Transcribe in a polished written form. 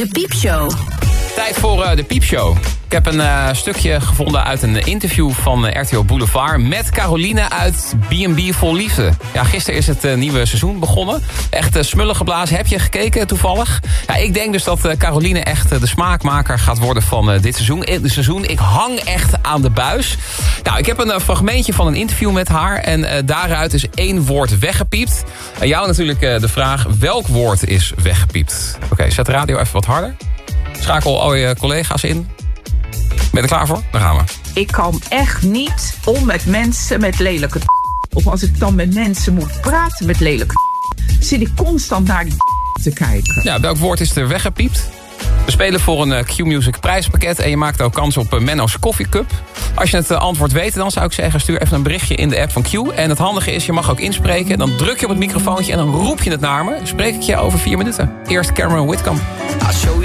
De Piepshow. Tijd voor de Piepshow. Ik heb een stukje gevonden uit een interview van RTL Boulevard... met Caroline uit B&B Vol Liefde. Ja, gisteren is het nieuwe seizoen begonnen. Echt smullen geblazen. Heb je gekeken toevallig? Ja, ik denk dus dat Caroline echt de smaakmaker gaat worden van dit seizoen. Ik hang echt aan de buis. Nou, ik heb een fragmentje van een interview met haar... en daaruit is 1 woord weggepiept. En jou natuurlijk de vraag, welk woord is weggepiept? Oké, zet de radio even wat harder. Schakel al je collega's in. Ben je er klaar voor? Dan gaan we. Ik kan echt niet om met mensen met lelijke of als ik dan met mensen moet praten met lelijke zit ik constant naar die te kijken. Ja, welk woord is er weggepiept? We spelen voor een Q-Music prijspakket en je maakt ook kans op Menno's Coffee Cup. Als je het antwoord weet, dan zou ik zeggen, stuur even een berichtje in de app van Q. En het handige is, je mag ook inspreken. Dan druk je op het microfoontje en dan roep je het naar me. Spreek ik je over 4 minuten. Eerst Cameron Whitcomb.